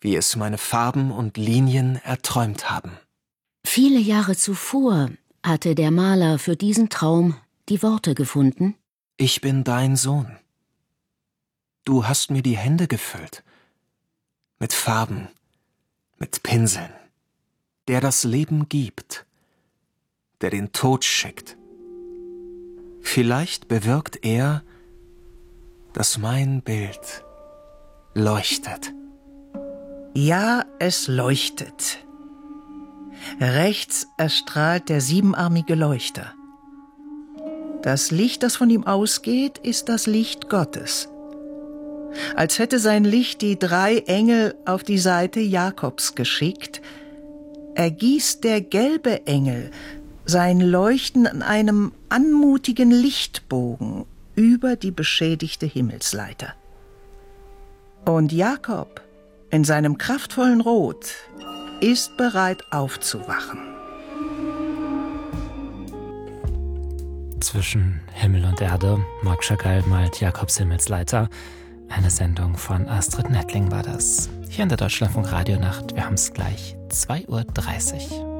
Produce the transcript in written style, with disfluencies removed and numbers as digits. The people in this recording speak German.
wie es meine Farben und Linien erträumt haben. Viele Jahre zuvor hatte der Maler für diesen Traum die Worte gefunden: Ich bin dein Sohn. Du hast mir die Hände gefüllt. Mit Farben, mit Pinseln. Der das Leben gibt, der den Tod schickt. Vielleicht bewirkt er, dass mein Bild leuchtet. Ja, es leuchtet. Rechts erstrahlt der siebenarmige Leuchter. Das Licht, das von ihm ausgeht, ist das Licht Gottes. Als hätte sein Licht die 3 Engel auf die Seite Jakobs geschickt, ergießt der gelbe Engel sein Leuchten an einem anmutigen Lichtbogen über die beschädigte Himmelsleiter. Und Jakob in seinem kraftvollen Rot ist bereit aufzuwachen. Zwischen Himmel und Erde, Marc Chagall malt Jakobs Himmelsleiter. Eine Sendung von Astrid Nettling war das. Hier in der Deutschlandfunk Radionacht, wir haben es gleich 2:30 Uhr.